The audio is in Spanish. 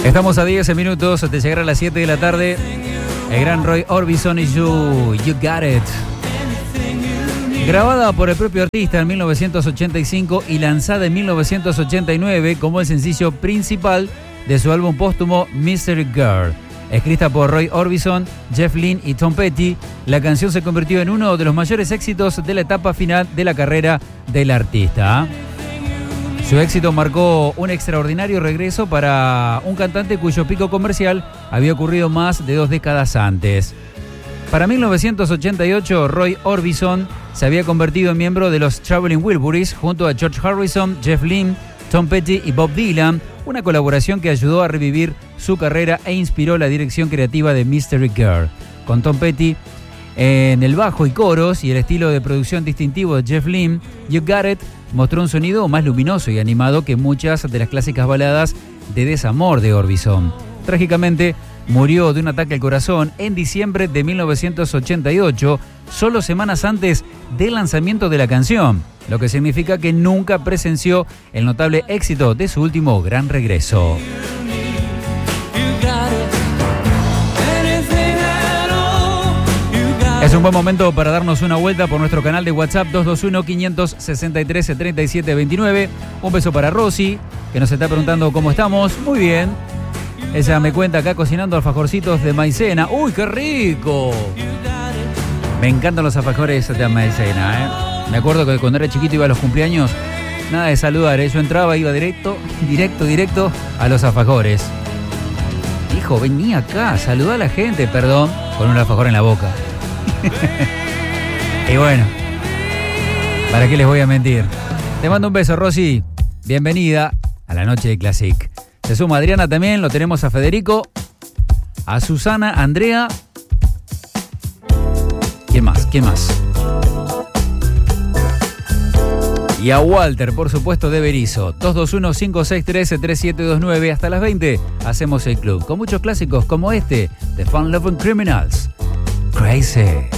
Estamos a 10 minutos de llegar a las 7 de la tarde. El gran Roy Orbison y You Got It. Grabada por el propio artista en 1985 y lanzada en 1989 como el sencillo principal de su álbum póstumo Mystery Girl. Escrita por Roy Orbison, Jeff Lynne y Tom Petty, la canción se convirtió en uno de los mayores éxitos de la etapa final de la carrera del artista. Su éxito marcó un extraordinario regreso para un cantante cuyo pico comercial había ocurrido más de 2 décadas antes. Para 1988, Roy Orbison se había convertido en miembro de los Traveling Wilburys junto a George Harrison, Jeff Lynne, Tom Petty y Bob Dylan, una colaboración que ayudó a revivir su carrera e inspiró la dirección creativa de Mystery Girl. Con Tom Petty en el bajo y coros y el estilo de producción distintivo de Jeff Lynne, You Got It mostró un sonido más luminoso y animado que muchas de las clásicas baladas de desamor de Orbison. Trágicamente, murió de un ataque al corazón en diciembre de 1988, solo semanas antes del lanzamiento de la canción, lo que significa que nunca presenció el notable éxito de su último gran regreso. Es un buen momento para darnos una vuelta por nuestro canal de WhatsApp 221-563-3729. Un beso para Rosy, que nos está preguntando cómo estamos. Muy bien. Ella me cuenta acá cocinando alfajorcitos de maicena. ¡Uy, qué rico! Me encantan los alfajores de maicena, Me acuerdo que cuando era chiquito iba a los cumpleaños, nada de saludar, Yo entraba, iba directo a los alfajores. Hijo, vení acá, saludá a la gente, perdón, con un alfajor en la boca. Y bueno, ¿para qué les voy a mentir? Te mando un beso, Rosy. Bienvenida a la noche de Classic. Se suma Adriana también, lo tenemos a Federico, a Susana, a Andrea. ¿Quién más? Y a Walter, por supuesto, de Berizo. 221-563-3729. Hasta las 20 hacemos el club, con muchos clásicos como este de Fun Loving Criminals. Crazy.